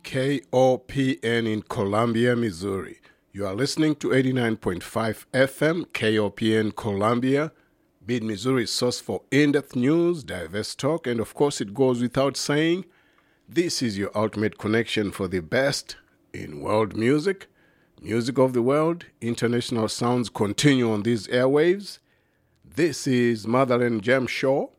KOPN in Columbia, Missouri. You are listening to 89.5 FM, KOPN Columbia, Mid-Missouri's source for in-depth news, diverse talk, and of course it goes without saying, this is your ultimate connection for the best in world music. Music of the world, international sounds continue on these airwaves. This is Motherland Jam Show.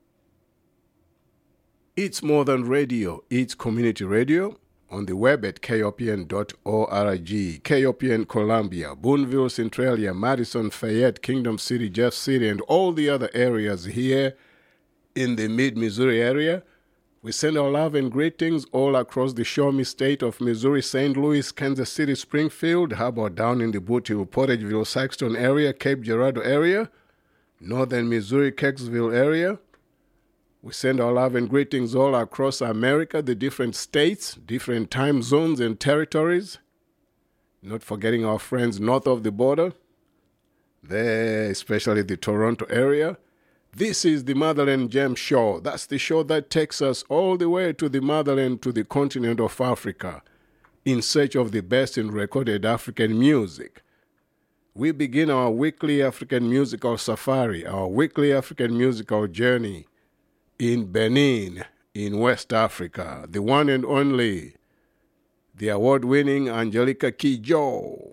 It's more than radio, it's community radio. On the web at kopn.org, KOPN Columbia, Boonville, Centralia, Madison, Fayette, Kingdom City, Jeff City, and all the other areas here in the mid-Missouri area. We send our love and greetings all across the Show Me state of Missouri, St. Louis, Kansas City, Springfield. How about down in the Bootheel, Portageville, Saxton area, Cape Girardeau area, northern Missouri, Kirksville area. We send our love and greetings all across America, the different states, different time zones and territories. Not forgetting our friends north of the border, there, especially the Toronto area. This is the Motherland Jam Show. That's the show that takes us all the way to the motherland, to the continent of Africa, in search of the best in recorded African music. We begin our weekly African musical safari, our weekly African musical journey in Benin, in West Africa, the one and only, the award-winning Angelica Kidjo,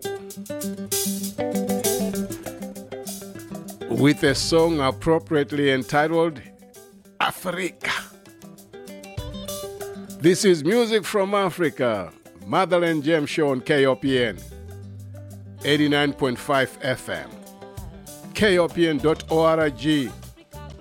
with a song appropriately entitled Africa. This is Music from Africa, Motherland Jam Show on KOPN, 89.5 FM, kopn.org.